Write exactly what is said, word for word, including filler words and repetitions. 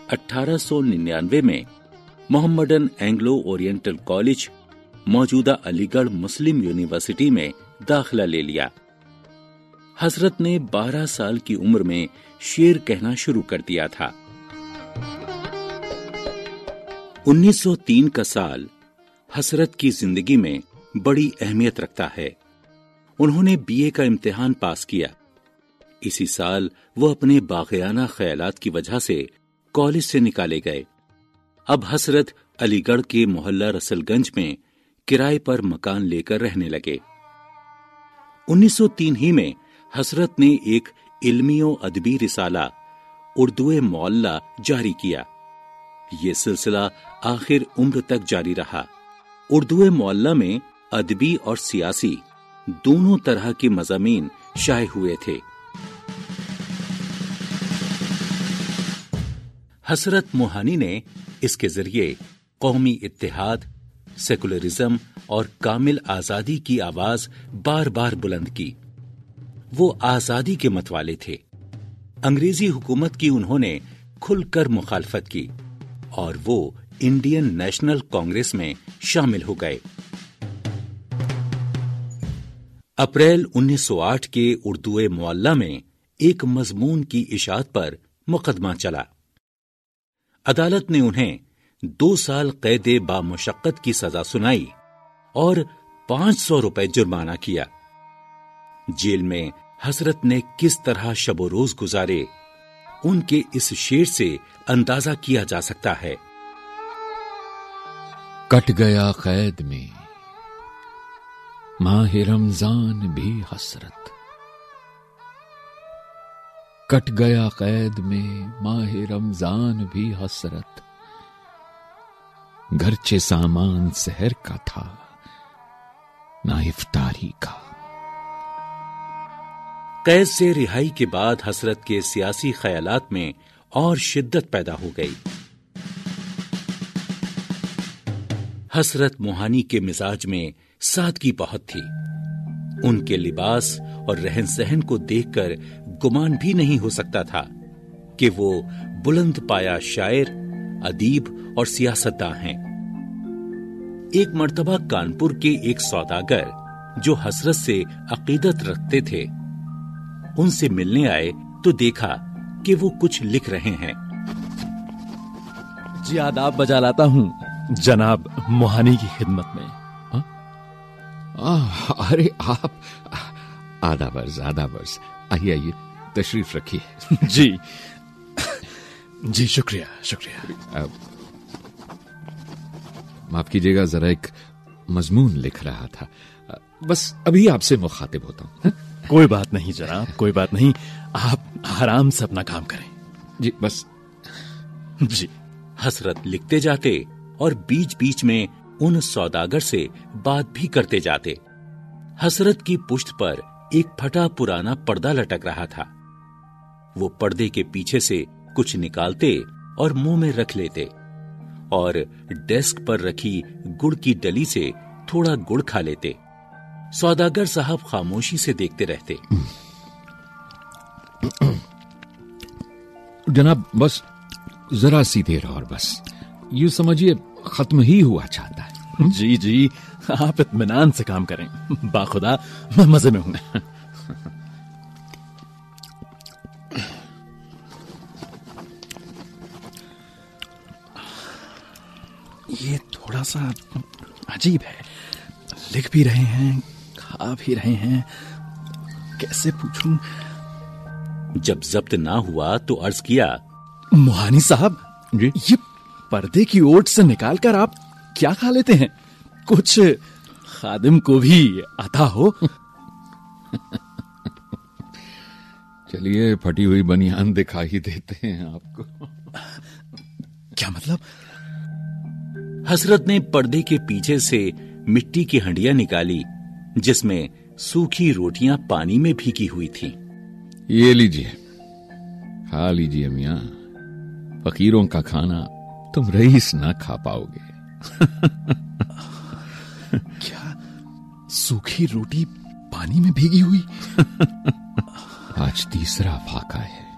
अठारह सौ निन्यानवे में मोहम्मडन एंग्लो ओरिएंटल कॉलेज, मौजूदा अलीगढ़ मुस्लिम यूनिवर्सिटी में दाखिला ले लिया। हजरत ने बारह साल की उम्र में शेर कहना शुरू कर दिया था। उन्नीस सौ तीन का साल हजरत की जिंदगी में बड़ी अहमियत रखता है। उन्होंने बीए का इम्तिहान पास किया। इसी साल वो अपने बाग़ियाना ख्यालात की वजह से कॉलेज से निकाले गए। अब हजरत अलीगढ़ के मोहल्ला रसलगंज में किराए पर मकान लेकर रहने लगे। उन्नीस सौ तीन ही में हजरत ने एक इल्मियो अदबी रिसाला उर्दुए मोअल्ला जारी किया। ये सिलसिला आखिर उम्र तक जारी रहा। उर्दुए मोअल्ला में अदबी और सियासी दोनों तरह के मज़ामीन शाये हुए थे। हजरत मोहानी ने इसके जरिए कौमी इत्तेहाद, सेकुलरिज्म और कामिल आजादी की आवाज बार बार बुलंद की। वो आजादी के मतवाले थे। अंग्रेजी हुकूमत की उन्होंने खुलकर मुखालफत की और वो इंडियन नेशनल कांग्रेस में शामिल हो गए। अप्रैल उन्नीस सौ आठ के उर्दुए मुअल्ला में एक मजमून की इशाअत पर मुकदमा चला। अदालत ने उन्हें दो साल कैदे बामुशक्कत की सजा सुनाई और पांच सौ रुपए जुर्माना किया। जेल में हजरत ने किस तरह शबो रोज गुजारे, उनके इस शेर से अंदाजा किया जा सकता है। कट गया कैद में माह रमजान भी हसरत, कट गया कैद में माह रमजान भी हसरत, घरचे सामान सहर का था ना इफ्तारी का। कैद से रिहाई के बाद हजरत के सियासी ख्यालात में और शिद्दत पैदा हो गई। हजरत मोहानी के मिजाज में सादगी बहुत थी। उनके लिबास और रहन सहन को देखकर गुमान भी नहीं हो सकता था कि वो बुलंद पाया शायर, अदीब और सियासतदान हैं। एक मर्तबा कानपुर के एक सौदागर जो हजरत से अकीदत रखते थे, उनसे मिलने आए तो देखा कि वो कुछ लिख रहे हैं। जी आदाब बजा लाता हूँ जनाब मोहानी की खिदमत में। आ, अरे आप आधा वर्ष आधा वर्ष आइए आइए तशरीफ रखिए। जी जी शुक्रिया शुक्रिया। माफ कीजिएगा, जरा एक मजमून लिख रहा था, बस अभी आपसे मुखातिब होता हूं। कोई बात नहीं जनाब, कोई बात नहीं, आप आराम से अपना काम करें। जी बस। जी। हजरत लिखते जाते और बीच बीच में उन सौदागर से बात भी करते जाते। हजरत की पुश्त पर एक फटा पुराना पर्दा लटक रहा था। वो पर्दे के पीछे से कुछ निकालते और मुंह में रख लेते और डेस्क पर रखी गुड़ की डली से थोड़ा गुड़ खा लेते। सौदागर साहब खामोशी से देखते रहते। जनाब बस जरा सी देर और, बस यूं समझिए खत्म ही हुआ चाहता है। जी जी, आप इत्मीनान से काम करें, बाखुदा मैं मजे में हूं। ये थोड़ा सा अजीब है, लिख भी रहे हैं, खा भी रहे हैं, कैसे पूछूं? जब जब्त ना हुआ तो अर्ज किया, मोहानी साहब जी, ये पर्दे की ओट से निकालकर आप क्या खा लेते हैं? कुछ खादिम को भी आता हो। चलिए फटी हुई बनियान दिखा ही देते हैं आपको। क्या मतलब? हजरत ने पर्दे के पीछे से मिट्टी की हंडिया निकाली जिसमें सूखी रोटियां पानी में भीगी हुई थीं। ये लीजिए, खा लीजिए मियां, फकीरों का खाना तुम रईस ना खा पाओगे। क्या सूखी रोटी पानी में भीगी हुई? आज तीसरा फाका है।